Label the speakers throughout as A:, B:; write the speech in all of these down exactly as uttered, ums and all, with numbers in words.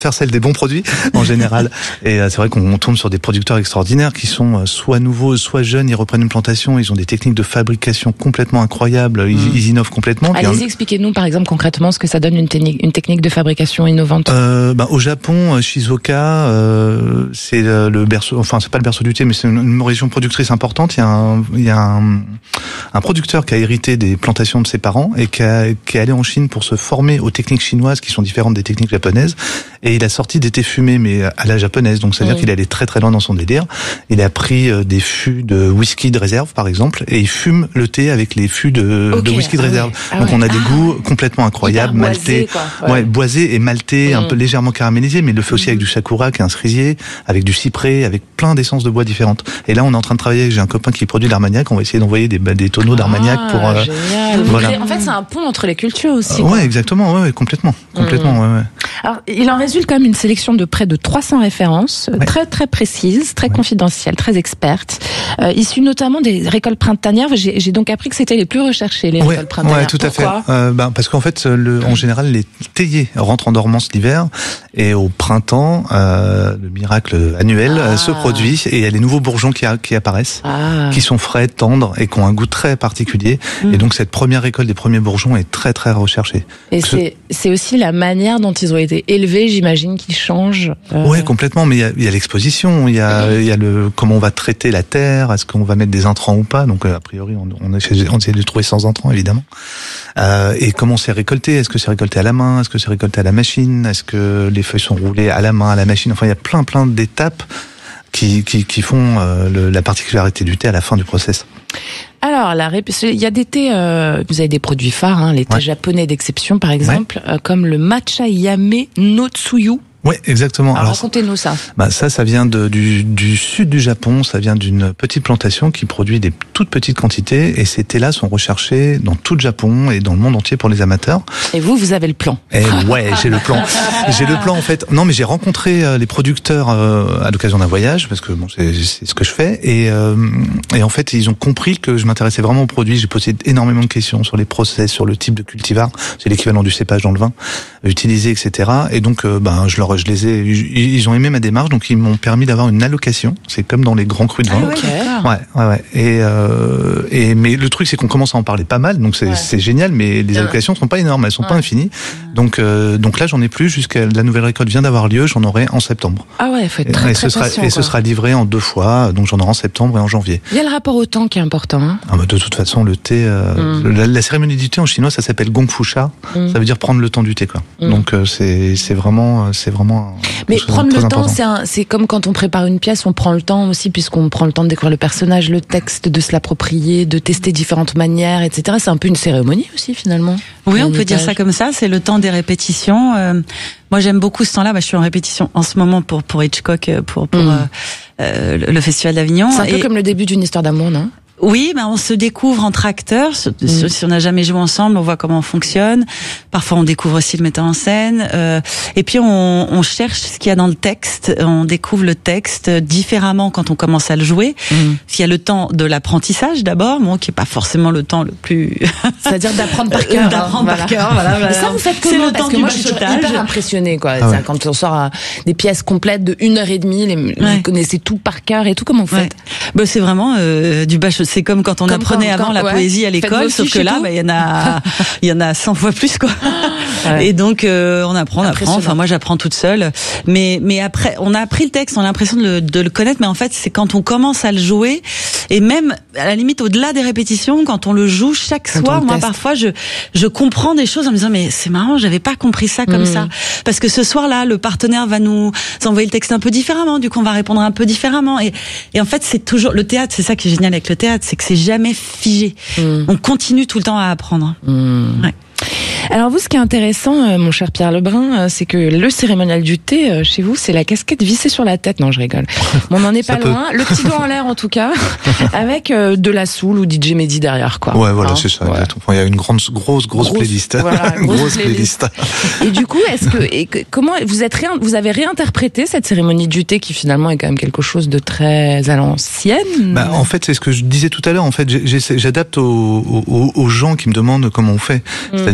A: faire celle des bons produits en général. Et euh, c'est vrai qu'on tombe sur des producteurs extraordinaires qui sont euh, soit nouveaux, soit jeunes. Ils reprennent une plantation, ils ont des techniques de fabrication complètement incroyables. Ils, mmh. ils innovent complètement.
B: Allez-y, on... expliquez-nous par exemple concrètement ce que ça donne une, technique, une technique de fabrication innovante.
A: Euh, bah, au Japon, Shizuoka, euh, c'est le berceau. Enfin, c'est pas le berceau du thé, mais c'est une, une région productrice importante. Il y a un, il y a un, un producteur qui a hérité des plantations de ses parents et qui, a, qui est allé en Chine pour se former aux techniques chinoises qui sont différentes des techniques japonaises. Et il a sorti des thés fumés, mais à la japonaise. Donc, c'est-à-dire mmh. qu'il allait très très loin dans son délire. Il a pris euh, des fûts de whisky de réserve, par exemple, et il fume le thé avec les fûts de, okay. de whisky de réserve. Ah ouais. Ah Donc, ouais. on a des ah. goûts complètement incroyables, maltais, ouais. ouais, boisé et maltais, mmh. un peu légèrement caramélisé, mais il le fait aussi mmh. avec du sakura, qui est un cerisier, avec du cyprès, avec plein d'essences de bois différentes. Et là, on est en train de travailler. J'ai un copain qui produit d'Armagnac. On va essayer d'envoyer des, des tonneaux d'Armagnac
B: ah,
A: pour. Euh,
B: génial. Voilà. En fait, c'est un pont entre les cultures aussi.
A: Euh, ouais, exactement. Ouais, ouais, complètement, complètement. Mmh. Ouais, ouais.
B: Alors, il en résulte quand même une sélection de près de trois cents références, ouais. très très précises, très ouais. confidentielles, très expertes, euh, issues notamment des récoltes printanières. J'ai, j'ai donc appris que c'était les plus recherchés, les
A: ouais,
B: récoltes printanières.
A: Ouais, tout
B: Pourquoi
A: à fait. Euh, ben, parce qu'en fait, le, en général, les théiers rentrent en dormance l'hiver et au printemps, euh, le miracle annuel ah. se produit et il y a les nouveaux bourgeons qui, a, qui apparaissent, ah. qui sont frais, tendres et qui ont un goût très particulier. Mmh. Et donc cette première récolte des premiers bourgeons est très très recherchée.
B: Et c'est, c'est aussi la manière dont ils ont été élevés, j'imagine, qui change.
A: Euh... Oui, complètement. Mais il y a, il y a l'exposition, il y a, il y a le comment on va traiter la terre, est-ce qu'on va mettre des intrants ou pas. Donc a priori, on, on, essaie, on essaie de trouver sans intrants, évidemment. Euh, et comment c'est récolté? Est-ce que c'est récolté à la main? Est-ce que c'est récolté à la machine? Est-ce que les feuilles sont roulées à la main, à la machine? Enfin, il y a plein plein d'étapes qui qui, qui font euh, le, la particularité du thé à la fin du process.
B: Alors, la rép... il y a des thés, euh, vous avez des produits phares, hein, les thés ouais. japonais d'exception, par exemple, ouais. euh, comme le matcha yame no tsuyu.
A: Oui, exactement.
B: Alors, Alors racontez-nous ça.
A: Bah ça, ça vient de, du, du sud du Japon. Ça vient d'une petite plantation qui produit des toutes petites quantités. Et ces thés-là sont recherchés dans tout le Japon et dans le monde entier pour les amateurs.
B: Et vous, vous avez le plan.
A: Et ouais, j'ai le plan. J'ai le plan en fait. Non, mais j'ai rencontré euh, les producteurs euh, à l'occasion d'un voyage parce que bon, c'est, c'est ce que je fais. Et, euh, et en fait, ils ont compris que je m'intéressais vraiment aux produits. J'ai posé énormément de questions sur les process, sur le type de cultivar. C'est l'équivalent du cépage dans le vin utilisé, et cetera. Et donc, euh, ben, je leur je les ai, ils ont aimé ma démarche, donc ils m'ont permis d'avoir une allocation. C'est comme dans les grands crus de vin.
B: Ah, okay.
A: Ouais, ouais, ouais. Et, euh, et mais le truc, c'est qu'on commence à en parler pas mal, donc c'est, ouais. c'est génial. Mais les allocations sont pas énormes, elles sont ouais. pas infinies. Donc, euh, donc là, j'en ai plus jusqu'à la nouvelle récolte vient d'avoir lieu. J'en aurai en septembre.
B: Ah ouais, faut être très,
A: et,
B: très
A: et ce
B: patient,
A: sera, et ce sera livré en deux fois. Donc j'en aurai en septembre et en janvier.
B: Il y a le rapport au temps qui est important. Hein.
A: Ah bah de toute façon, le thé, euh, mm. la, la cérémonie du thé en chinois, ça s'appelle gongfu-sha. Mm. Ça veut dire prendre le temps du thé, quoi. Mm. Donc euh, c'est, c'est vraiment, c'est vraiment.
B: Mais prendre le temps, c'est, un, c'est comme quand on prépare une pièce, on prend le temps aussi, puisqu'on prend le temps de découvrir le personnage, le texte, de se l'approprier, de tester différentes manières, et cetera. C'est un peu une cérémonie aussi, finalement.
C: Oui, on peut dire ça comme ça. C'est le temps des répétitions. Euh, moi, j'aime beaucoup ce temps-là. Bah, je suis en répétition en ce moment pour pour Hitchcock, pour pour mmh. euh, euh, le Festival d'Avignon.
B: C'est un peu et... comme le début d'une histoire d'amour, non?
C: Oui, ben on se découvre entre acteurs. Mmh. Si on n'a jamais joué ensemble, on voit comment on fonctionne. Parfois, on découvre aussi le metteur en scène. Euh, et puis, on, on cherche ce qu'il y a dans le texte. On découvre le texte différemment quand on commence à le jouer. Mmh. Il y a le temps de l'apprentissage d'abord, bon, qui est pas forcément le temps le plus.
B: C'est-à-dire d'apprendre par cœur.
C: d'apprendre
B: hein,
C: par
B: voilà.
C: cœur. Voilà, voilà.
B: Mais ça, vous faites comment?
C: C'est le
B: Parce
C: temps
B: que
C: du
B: moi, je suis hyper impressionnée, quoi. Ah ouais. Quand on sort à des pièces complètes de une heure et demie, les, ouais. vous connaissez tout par cœur et tout. Comment vous faites?
C: Ouais. Ben, c'est vraiment euh, du bâche. C'est comme quand on comme apprend. Prenez avant quand, la ouais. poésie à l'école, sauf que là, bah, il y en a, il y en a cent fois plus, quoi. Ouais. Et donc, euh, on apprend, on apprend. Enfin, moi, j'apprends toute seule. Mais, mais après, on a appris le texte, on a l'impression de le, de le connaître, mais en fait, c'est quand on commence à le jouer, et même, à la limite, au-delà des répétitions, quand on le joue chaque quand soir, moi, teste. Parfois, je, je comprends des choses en me disant, mais c'est marrant, j'avais pas compris ça comme mmh. ça. Parce que ce soir-là, le partenaire va nous envoyer le texte un peu différemment, du coup, on va répondre un peu différemment. Et, et en fait, c'est toujours, le théâtre, c'est ça qui est génial avec le théâtre, c'est que c'est jamais figé. Mmh. On continue tout le temps à apprendre.
B: Mmh. Ouais. Alors vous, ce qui est intéressant, euh, mon cher Pierre Lebrun, euh, c'est que le cérémonial du thé, euh, chez vous, c'est la casquette vissée sur la tête. Non, je rigole. Bon, on n'en est pas peut. loin. Le petit doigt en l'air, en tout cas, avec euh, de la soul ou D J Mehdi derrière, quoi.
A: Ouais, voilà, hein c'est ça. Ouais. Exactement. Il y a une grande, grosse, grosse, grosse playlist. Voilà, grosse, grosse playlist.
B: playlist. Et du coup, est-ce que, et que comment vous êtes, réin, vous avez réinterprété cette cérémonie du thé qui finalement est quand même quelque chose de très à l'ancienne?
A: Bah, en fait, c'est ce que je disais tout à l'heure. En fait, j'adapte aux, aux, aux gens qui me demandent comment on fait. Mm. C'est-à-dire que je vais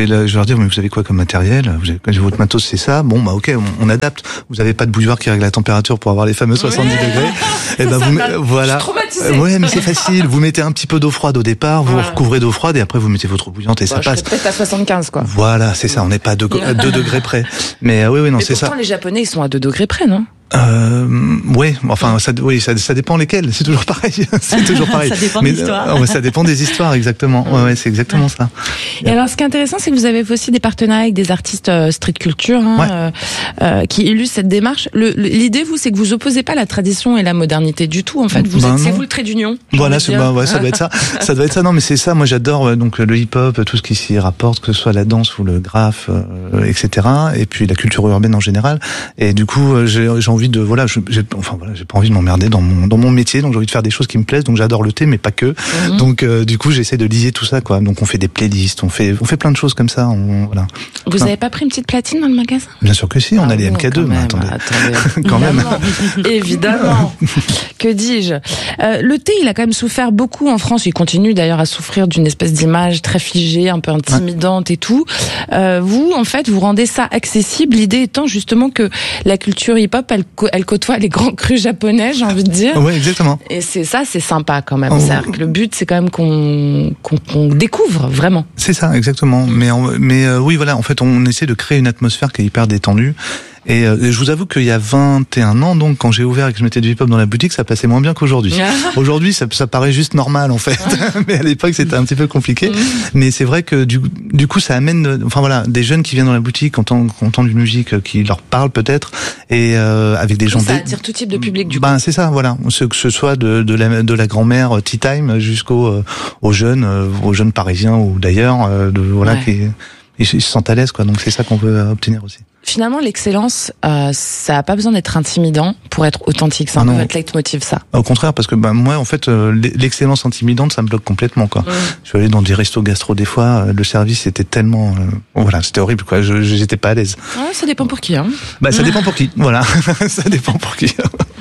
A: vais, je vais leur dire, mais vous avez quoi comme matériel? Vous avez, votre matos, c'est ça? Bon, bah, ok, on, on adapte. Vous avez pas de bouilloire qui règle la température pour avoir les fameux soixante-dix ouais. degrés. Et ben, vous, voilà. Ouais, mais c'est facile. Vous mettez un petit peu d'eau froide au départ, vous voilà. recouvrez d'eau froide et après vous mettez votre eau bouillante et bon, ça
B: je
A: passe.
B: Peut-être à soixante-quinze, quoi.
A: Voilà, c'est ça. On n'est pas à deux degrés près. Mais, euh, oui, oui, non,
B: mais
A: c'est ça.
B: Pourtant, les Japonais, ils sont à deux degrés près, non?
A: Euh, ouais, enfin, ça, oui, ça, ça dépend lesquels. C'est toujours pareil. C'est toujours pareil.
C: Ça dépend
A: mais,
C: des histoires.
A: Euh, ça dépend des histoires, exactement. Ouais, ouais, c'est exactement ça.
B: Et alors, ce qui est intéressant, c'est que vous avez aussi des partenariats avec des artistes euh, street culture, hein,
A: ouais.
B: euh, euh, qui illustrent cette démarche. Le, l'idée, vous, c'est que vous opposez pas la tradition et la modernité du tout. En fait, vous
A: ben
B: êtes, c'est vous le trait d'union.
A: Voilà, c'est, bah, ouais, ça doit être ça. Ça doit être ça. Non, mais c'est ça. Moi, j'adore donc le hip-hop, tout ce qui s'y rapporte, que ce soit la danse ou le graphe, euh, et cetera. Et puis la culture urbaine en général. Et du coup, j'ai, j'ai envie de, voilà, je, j'ai enfin voilà, j'ai pas envie de m'emmerder dans mon dans mon métier, donc j'ai envie de faire des choses qui me plaisent, donc j'adore le thé mais pas que. Mmh. Donc euh, du coup, j'essaie de lier tout ça quoi. Donc on fait des playlists, on fait on fait plein de choses comme ça, on, voilà.
B: Vous enfin, avez pas pris une petite platine dans le magasin?
A: Bien sûr que si, on ah a les M K deux, mais attendez.
B: attendez.
A: quand même.
B: Évidemment. Que dis-je? Euh, le thé, il a quand même souffert beaucoup en France, il continue d'ailleurs à souffrir d'une espèce d'image très figée, un peu intimidante ouais. et tout. Euh, vous en fait, vous rendez ça accessible, l'idée étant justement que la culture hip-hop elle elle côtoie les grands crus japonais, j'ai envie de dire.
A: Oui, exactement.
B: Et c'est ça, c'est sympa quand même. Oh. C'est-à-dire que le but, c'est quand même qu'on, qu'on, qu'on découvre vraiment.
A: C'est ça, exactement. Mais, mais euh, oui, voilà, en fait, on essaie de créer une atmosphère qui est hyper détendue. Et euh, je vous avoue qu'il y a vingt et un ans, donc, quand j'ai ouvert et que je mettais du hip-hop dans la boutique, ça passait moins bien qu'aujourd'hui. Aujourd'hui, ça, ça paraît juste normal, en fait. Mais à l'époque, c'était un petit peu compliqué. Mmh. Mais c'est vrai que du, du coup, ça amène, enfin voilà, des jeunes qui viennent dans la boutique, entendent, entendent une musique qui leur parle peut-être, et euh, avec des gens.
B: Ça attire tout type de public, du coup.
A: Ben c'est ça, voilà. Ce, que ce soit de, de la, de la grand-mère Tea Time jusqu'aux euh, aux jeunes, euh, aux jeunes parisiens ou d'ailleurs, euh, de voilà, ouais. qui ils se sentent à l'aise, quoi. Donc c'est ça qu'on veut obtenir aussi.
B: Finalement, l'excellence, euh, ça a pas besoin d'être intimidant pour être authentique. C'est un peu votre leitmotiv, ça.
A: Au contraire, parce que ben moi, en fait, euh, l'excellence intimidante, ça me bloque complètement, quoi. Mmh. Je suis allé dans des restos gastro des fois, le service était tellement, euh, voilà, c'était horrible, quoi. Je, j'étais pas à l'aise.
B: Ouais, ça dépend pour qui, hein.
A: Bah, ça dépend pour qui. Voilà, ça dépend pour qui.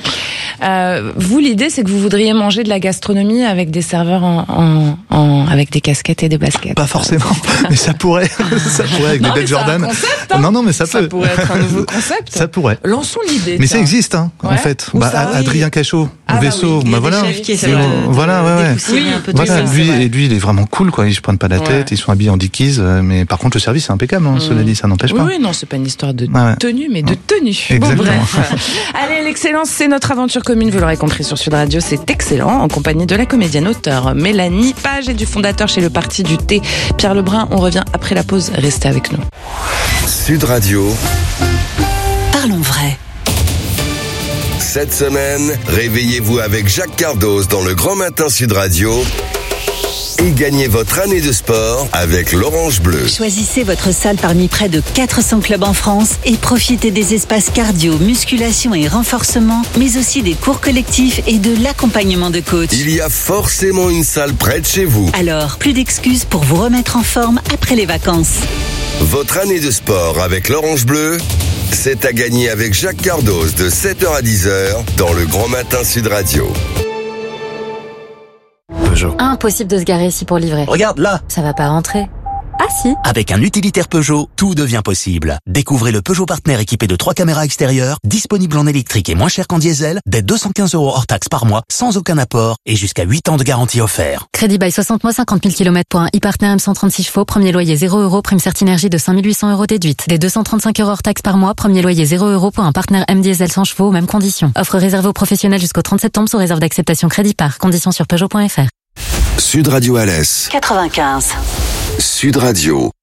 B: Euh, vous, l'idée, c'est que vous voudriez manger de la gastronomie avec des serveurs en, en, en avec des casquettes et des baskets.
A: Pas forcément, mais ça pourrait. Ça pourrait avec non, des belles Jordan.
B: Concept, hein.
A: Non, non, mais ça,
B: ça
A: peut.
B: Ça pourrait être un nouveau concept.
A: Ça pourrait.
B: Lançons l'idée.
A: Mais ça existe, hein, ouais. en fait. Bah, ça, oui. Adrien Cachot,
B: ah,
A: au vaisseau,
B: bah, oui.
A: bah voilà.
B: Qui est
A: voilà, ouais, ouais.
B: Oui, un peu
A: voilà, lui, et lui, il est vraiment cool, quoi. Ils se prennent pas la tête, ouais. Ils sont habillés en dickies, mais par contre, le service est impeccable, hein, mmh. cela dit, ça n'empêche pas.
B: Oui, non, c'est pas une histoire de
A: ah, ouais.
B: tenue, mais de tenue.
A: Exactement.
B: Bon, bref. Allez, l'excellence, c'est notre aventure commune, vous l'aurez compris sur Sud Radio, c'est excellent, en compagnie de la comédienne auteure Mélanie Page et du fondateur chez le Parti du Thé, Pierre Lebrun. On revient après la pause, restez avec nous.
D: Sud Radio.
E: Parlons vrai.
D: Cette semaine, réveillez-vous avec Jacques Cardos dans le Grand Matin Sud Radio et gagnez votre année de sport avec l'Orange Bleu.
E: Choisissez votre salle parmi près de quatre cents clubs en France et profitez des espaces cardio, musculation et renforcement, mais aussi des cours collectifs et de l'accompagnement de coach.
D: Il y a forcément une salle près de chez vous.
E: Alors, plus d'excuses pour vous remettre en forme après les vacances.
D: Votre année de sport avec l'Orange Bleu, c'est à gagner avec Jacques Cardos de sept heures à dix heures dans le Grand Matin Sud Radio.
F: Peugeot. Impossible de se garer ici pour livrer.
G: Regarde là.
F: Ça va pas rentrer. Ah si.
G: Avec un utilitaire Peugeot, tout devient possible. Découvrez le Peugeot Partner équipé de trois caméras extérieures, disponible en électrique et moins cher qu'en diesel, dès deux cent quinze euros hors taxe par mois, sans aucun apport et jusqu'à huit ans de garantie offert.
F: Crédit by soixante mois, cinquante mille kilomètres pour un e-Partner M cent trente-six chevaux, premier loyer zéro euros, prime Certinergie de cinq mille huit cents euros déduite. Dès deux cent trente-cinq euros hors taxe par mois, premier loyer zéro euros pour un Partner M diesel cent chevaux, mêmes conditions. Offre réservée aux professionnels jusqu'au trente septembre sous réserve d'acceptation crédit par. Conditions sur Peugeot point F R.
D: Sud Radio Alès.
E: quatre-vingt-quinze.
D: Sud Radio.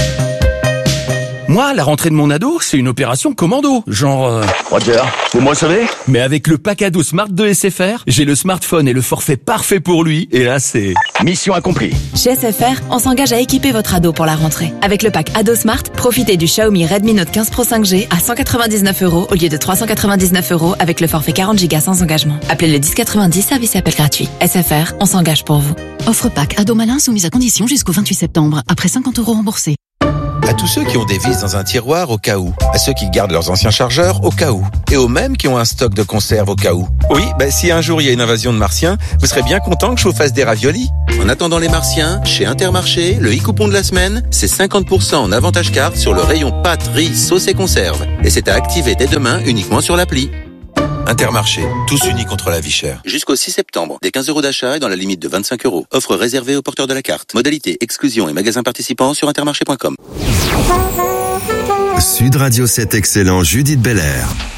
H: Moi, la rentrée de mon ado, c'est une opération commando. Genre... Euh...
I: Roger, vous me recevez ?
H: Mais avec le pack ado Smart de S F R, j'ai le smartphone et le forfait parfait pour lui. Et là, c'est...
I: Mission accomplie.
J: Chez S F R, on s'engage à équiper votre ado pour la rentrée. Avec le pack Ado Smart, profitez du Xiaomi Redmi Note quinze Pro cinq G à cent quatre-vingt-dix-neuf euros au lieu de trois cent quatre-vingt-dix-neuf euros avec le forfait quarante gigas sans engagement. Appelez le dix quatre-vingt-dix, service et appel gratuit. S F R, on s'engage pour vous.
K: Offre pack Ado Malin soumise à condition jusqu'au vingt-huit septembre, après cinquante euros remboursés. À tous ceux qui ont des vis dans un tiroir au cas où. À ceux qui gardent leurs anciens chargeurs au cas où. Et aux mêmes qui ont un stock de conserve au cas où. Oui, bah, si un jour il y a une invasion de martiens, vous serez bien content que je vous fasse des raviolis. En attendant les martiens, chez Intermarché, le e-coupon de la semaine, c'est cinquante pour cent en avantage carte sur le rayon pâtes, riz, sauce et conserve. Et c'est à activer dès demain uniquement sur l'appli. Intermarché, tous unis contre la vie chère. Jusqu'au six septembre, des quinze euros d'achat et dans la limite de vingt-cinq euros. Offre réservée aux porteurs de la carte. Modalité, exclusion et magasins participants sur intermarché point com.
D: Sud Radio sept Excellent, Judith Belair.